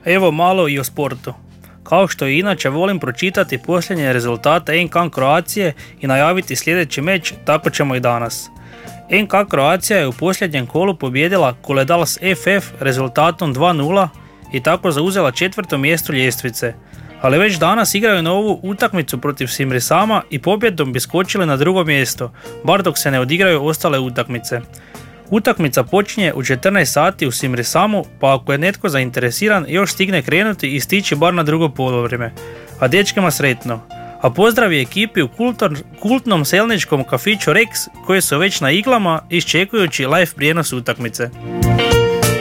Evo malo i o sportu. Kao što i inače volim pročitati posljednje rezultate NK Croatie i najaviti sljedeći meč, tako ćemo i danas. NK Croatia je u posljednjem kolu pobijedila Koledals FF rezultatom 2:0 i tako zauzela 4. mjesto ljestvice, ali već danas igraju novu utakmicu protiv Simrisama i pobjedom bi skočili na 2. mjesto, bar dok se ne odigraju ostale utakmice. Utakmica počinje u 14 sati u Simrisamu, pa ako je netko zainteresiran još stigne krenuti i stići bar na drugo polovrijeme. A dečkima sretno. A pozdrav je ekipi u kultnom selničkom kafiću Rex koji su već na iglama iščekujući live prijenos utakmice.